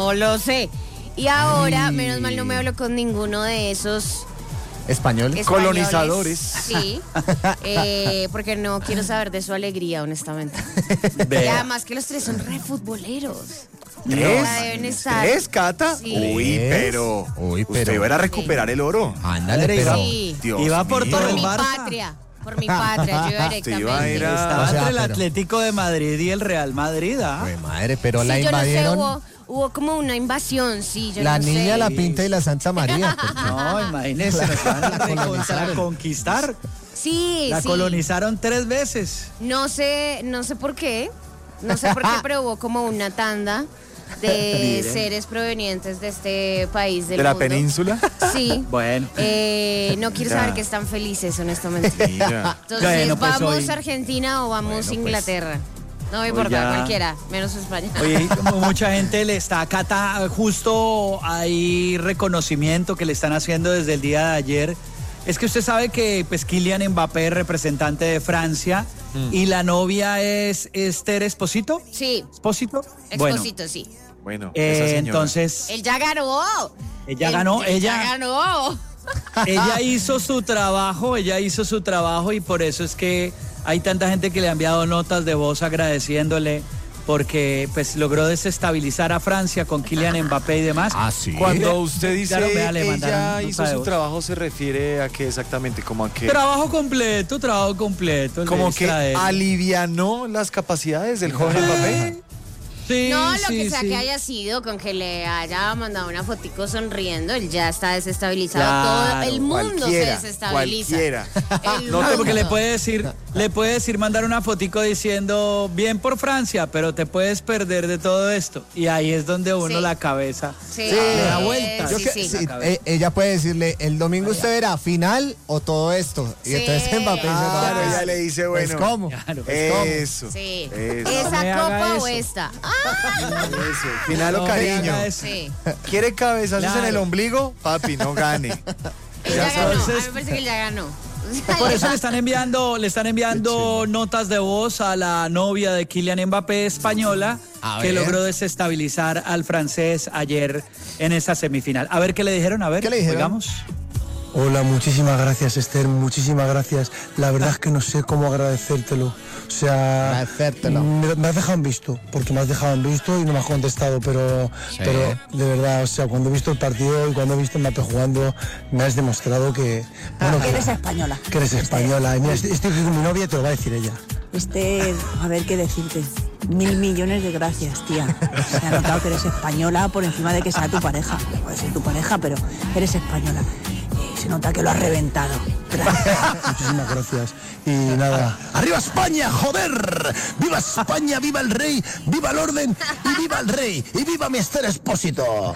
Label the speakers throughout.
Speaker 1: No lo sé. Y ahora, menos mal, no me hablo con ninguno de esos
Speaker 2: ¿Españoles?
Speaker 3: Colonizadores.
Speaker 1: Sí, porque no quiero saber de su alegría, honestamente. Y
Speaker 4: Vea.
Speaker 1: además que los tres son re futboleros.
Speaker 3: ¿Tres? ¿Tres, Cata?
Speaker 1: Sí.
Speaker 3: Uy, pero usted iba a recuperar el oro.
Speaker 2: Ándale, pero...
Speaker 1: Sí,
Speaker 3: Dios
Speaker 4: Iba por
Speaker 3: mío.
Speaker 4: todo
Speaker 1: por
Speaker 4: el
Speaker 1: mi
Speaker 4: Barça.
Speaker 1: patria. Por mi patria, yo
Speaker 3: Usted iba a
Speaker 1: directamente.
Speaker 3: ir a...
Speaker 4: Estaba
Speaker 2: O sea,
Speaker 4: entre el
Speaker 2: pero-
Speaker 4: Atlético de Madrid y el Real Madrid, ¿ah?
Speaker 2: Uy, madre, pero
Speaker 1: Sí,
Speaker 2: la
Speaker 1: yo no sé,
Speaker 2: invadieron...
Speaker 1: hubo como una invasión, sí, yo
Speaker 2: La
Speaker 1: no
Speaker 2: niña,
Speaker 1: sé.
Speaker 2: la pinta y la Santa María.
Speaker 4: No, imagínese, nos van a conquistar.
Speaker 1: Sí,
Speaker 4: La
Speaker 1: sí.
Speaker 4: colonizaron 3 veces.
Speaker 1: No sé por qué. No sé por qué, pero hubo como una tanda de
Speaker 4: Miren.
Speaker 1: seres provenientes de este país del
Speaker 3: ¿De la
Speaker 1: mundo.
Speaker 3: península?
Speaker 1: Sí.
Speaker 4: Bueno.
Speaker 1: No quiero
Speaker 3: Ya.
Speaker 1: saber que están felices, honestamente.
Speaker 3: Mira.
Speaker 1: Entonces,
Speaker 4: Bueno, pues
Speaker 1: ¿vamos
Speaker 4: hoy-
Speaker 1: a Argentina o vamos
Speaker 2: Bueno,
Speaker 1: a
Speaker 2: pues.
Speaker 1: Inglaterra? No me importa,
Speaker 4: ya.
Speaker 1: cualquiera, menos España.
Speaker 4: Oye, como mucha gente le está acá, justo hay reconocimiento que le están haciendo desde el día de ayer. Es que usted sabe que pues Kylian Mbappé es representante de Francia y la novia es Esther Esposito.
Speaker 1: Sí,
Speaker 4: ¿Esposito? Bueno,
Speaker 1: Exposito, sí.
Speaker 3: Bueno, esa señora.
Speaker 4: entonces
Speaker 1: Él ya ganó.
Speaker 4: ella ganó,
Speaker 1: Él
Speaker 4: ella
Speaker 1: ya ganó.
Speaker 4: ella hizo su trabajo y por eso es que hay tanta gente que le ha enviado notas de voz agradeciéndole porque pues logró desestabilizar a Francia con Kylian Mbappé y demás.
Speaker 2: Ah, sí.
Speaker 3: Cuando usted dice
Speaker 4: Claro, vea, le
Speaker 3: ella
Speaker 4: mandaron
Speaker 3: hizo
Speaker 4: nota de
Speaker 3: su
Speaker 4: voz.
Speaker 3: trabajo, ¿se refiere a qué exactamente? Como a que,
Speaker 4: Trabajo completo. el
Speaker 3: como
Speaker 4: de
Speaker 3: que
Speaker 4: Israel.
Speaker 3: alivianó las capacidades del joven Mbappé.
Speaker 4: Sí,
Speaker 1: No, lo
Speaker 4: sí,
Speaker 1: que sea
Speaker 4: sí.
Speaker 1: que haya sido, con que le haya mandado una fotico sonriendo, él ya está desestabilizado.
Speaker 4: Claro,
Speaker 1: Todo el mundo
Speaker 3: cualquiera,
Speaker 1: se desestabiliza.
Speaker 3: cualquiera.
Speaker 1: El
Speaker 4: No, porque
Speaker 1: mundo.
Speaker 4: le puede decir mandar una fotico diciendo bien por Francia, pero te puedes perder de todo esto. Y ahí es donde uno
Speaker 1: Sí.
Speaker 4: la cabeza
Speaker 1: Sí,
Speaker 4: le da vueltas.
Speaker 2: Yo
Speaker 1: sí,
Speaker 2: que-
Speaker 1: sí.
Speaker 2: sí, ella puede decirle, el domingo usted verá final o todo esto. Y
Speaker 1: Sí.
Speaker 2: entonces Mbappé dice, no,
Speaker 3: Claro,
Speaker 2: pues,
Speaker 3: ella le dice,
Speaker 2: pues,
Speaker 3: bueno.
Speaker 2: ¿cómo?
Speaker 4: Claro.
Speaker 2: Pues, ¿cómo?
Speaker 3: Eso.
Speaker 1: Sí.
Speaker 3: Eso.
Speaker 1: ¿Esa
Speaker 4: me
Speaker 1: copa
Speaker 4: haga
Speaker 1: o
Speaker 4: eso.
Speaker 1: esta?
Speaker 3: Eso. Final o
Speaker 4: No me
Speaker 3: cariño.
Speaker 4: haga eso.
Speaker 1: Sí.
Speaker 3: ¿Quiere cabezazos
Speaker 4: Claro.
Speaker 3: en el ombligo? Papi, no gane.
Speaker 1: Él ya ganó.
Speaker 4: sabes.
Speaker 1: A mí me parece que él ya ganó.
Speaker 4: Por eso le están enviando notas de voz a la novia de Kylian Mbappé española
Speaker 2: A
Speaker 4: que
Speaker 2: ver.
Speaker 4: logró desestabilizar al francés ayer en esa semifinal. A ver qué le dijeron, a ver.
Speaker 2: ¿Qué le dijeron?
Speaker 4: Oigamos.
Speaker 5: Hola, muchísimas gracias, Esther, muchísimas gracias. La verdad es que no sé cómo agradecértelo. O sea,
Speaker 2: Agradecértelo.
Speaker 5: me has dejado en visto, porque me has dejado en visto y no me has contestado, pero de verdad, o sea, cuando he visto el partido y cuando he visto a Mbappé jugando, me has demostrado que... Bueno,
Speaker 6: Que eres española.
Speaker 5: Que eres española. Y mira, estoy aquí con mi novia y te lo va a decir ella.
Speaker 6: A ver qué decirte. 1.000 millones de gracias, tía. Se ha notado que eres española por encima de que sea tu pareja. Puede ser tu pareja, pero eres española. Y se nota que lo has reventado. Gracias.
Speaker 5: Muchísimas gracias. Y nada, ¡arriba España, joder! ¡Viva España, viva el rey, viva el orden y viva el rey! ¡Y viva mi Esther Expósito!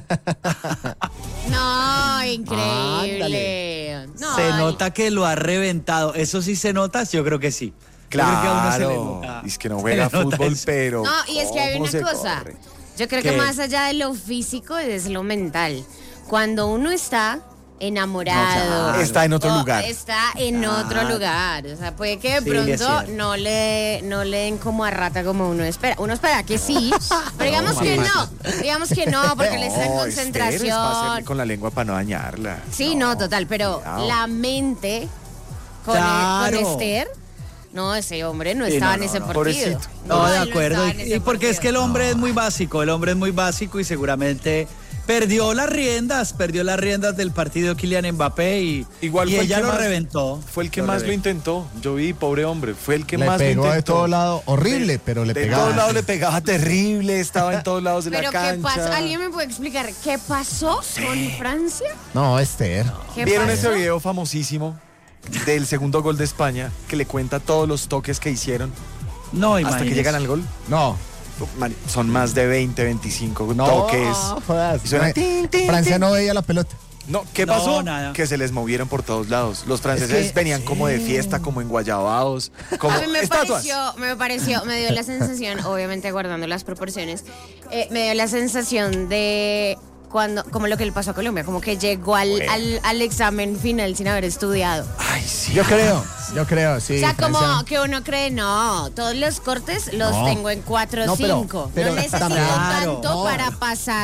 Speaker 1: No, increíble. No,
Speaker 4: Se nota que lo ha reventado. Eso sí se nota, yo creo que sí. Yo creo que a uno se le
Speaker 3: Claro.
Speaker 4: nota.
Speaker 3: Es que no
Speaker 4: Se
Speaker 3: juega
Speaker 4: le nota
Speaker 3: fútbol,
Speaker 4: eso.
Speaker 3: pero.
Speaker 1: No, y es que hay
Speaker 3: ¿cómo
Speaker 1: una
Speaker 3: se
Speaker 1: cosa.
Speaker 3: corre?
Speaker 1: Yo creo
Speaker 4: ¿Qué?
Speaker 1: que más allá de lo físico es lo mental. Cuando uno está enamorado.
Speaker 3: claro. Está en otro
Speaker 1: o
Speaker 3: lugar.
Speaker 1: Está en otro lugar. O sea, puede que de
Speaker 4: Sí, es
Speaker 1: pronto
Speaker 4: cierto.
Speaker 1: no le den como a rata como uno espera. Uno espera que sí, pero digamos que no. Digamos que no, porque le está en
Speaker 3: No, Esther, es para hacerle
Speaker 1: concentración.
Speaker 3: con la lengua para no dañarla.
Speaker 1: Sí, no, total, pero
Speaker 3: cuidado.
Speaker 1: la mente con,
Speaker 4: Claro.
Speaker 1: con Esther, no, ese hombre no
Speaker 4: Sí,
Speaker 1: estaba
Speaker 4: no,
Speaker 1: en ese
Speaker 4: no,
Speaker 1: partido.
Speaker 3: pobrecito.
Speaker 4: No, de
Speaker 1: él
Speaker 4: acuerdo.
Speaker 1: estaba en ese
Speaker 4: Y porque es que
Speaker 1: partido.
Speaker 4: el hombre es muy básico, y seguramente perdió las riendas del partido Kylian Mbappé y
Speaker 3: Igual fue el
Speaker 4: ella
Speaker 3: que
Speaker 4: lo
Speaker 3: más-
Speaker 4: reventó.
Speaker 3: Fue el que
Speaker 4: Lo
Speaker 3: más lo
Speaker 4: reventó.
Speaker 3: intentó. Yo vi, pobre hombre, fue el que
Speaker 2: Le
Speaker 3: más lo
Speaker 2: pegó
Speaker 3: intentó.
Speaker 2: de todo lado, horrible, pero le
Speaker 3: de
Speaker 2: pegaba.
Speaker 3: todos lados le pegaba terrible, estaba en todos lados de
Speaker 1: Pero
Speaker 3: la
Speaker 1: ¿qué
Speaker 3: cancha.
Speaker 1: pasó? ¿Alguien me puede explicar qué pasó con Francia?
Speaker 2: No, Esther.
Speaker 1: ¿Qué
Speaker 3: ¿Vieron
Speaker 1: pasó?
Speaker 3: ese video famosísimo del segundo gol de España que le cuenta todos los toques que hicieron
Speaker 4: No,
Speaker 3: hasta que
Speaker 4: imagínese.
Speaker 3: llegan al gol?
Speaker 2: No.
Speaker 3: Son más de 20, 25
Speaker 2: No,
Speaker 3: toques.
Speaker 2: jodas.
Speaker 3: Y suena tin, tin,
Speaker 2: Francia
Speaker 3: tin.
Speaker 2: no veía la pelota.
Speaker 3: No, ¿qué
Speaker 4: No,
Speaker 3: pasó?
Speaker 4: nada.
Speaker 3: Que se les movieron por todos lados. Los franceses
Speaker 2: Es que-
Speaker 3: venían como de fiesta, como enguayabados, como
Speaker 1: A mí
Speaker 3: estatuas.
Speaker 1: me dio la sensación, obviamente guardando las proporciones, me dio la sensación de como lo que le pasó a Colombia, como que llegó al examen final sin haber estudiado.
Speaker 3: Ay, sí.
Speaker 2: Yo creo, sí.
Speaker 1: O sea, como
Speaker 2: Francia.
Speaker 1: que uno cree, no, todos los cortes los
Speaker 2: No.
Speaker 1: tengo en 4 o
Speaker 2: No, pero-
Speaker 1: 5.
Speaker 2: pero
Speaker 1: No necesito
Speaker 2: también-
Speaker 1: tanto
Speaker 2: Claro.
Speaker 1: para pasar.